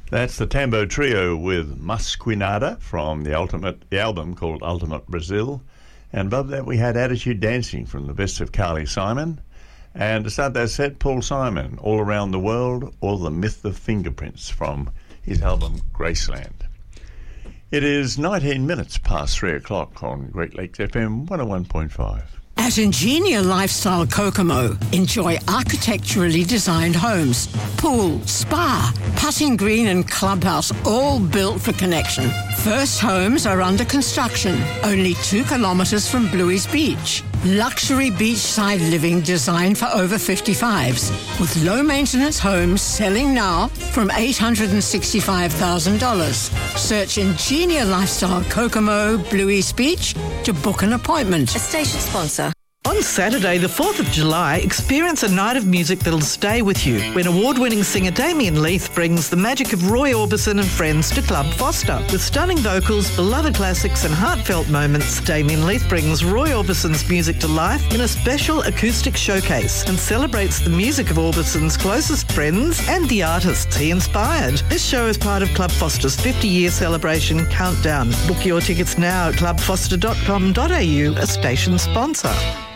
That's the Tambo Trio with Musquinada from the album called Ultimate Brazil. And above that we had Attitude Dancing from the best of Carly Simon. And to start that set, Paul Simon, All Around the World, or The Myth of Fingerprints from his album Graceland. It is 19 minutes past 3 o'clock on Great Lakes FM 101.5. At Ingenia Lifestyle Kokomo, enjoy architecturally designed homes, pool, spa, putting green and clubhouse, all built for connection. First homes are under construction, only 2 kilometres from Bluey's Beach. Luxury beachside living designed for over 55s, with low-maintenance homes selling now from $865,000. Search Ingenia Lifestyle Kokomo, Bluey's Beach to book an appointment. A station sponsor. On Saturday, the 4th of July, experience a night of music that'll stay with you when award-winning singer Damien Leith brings the magic of Roy Orbison and friends to Club Foster. With stunning vocals, beloved classics and heartfelt moments, Damien Leith brings Roy Orbison's music to life in a special acoustic showcase and celebrates the music of Orbison's closest friends and the artists he inspired. This show is part of Club Foster's 50-year celebration countdown. Book your tickets now at clubfoster.com.au, a station sponsor.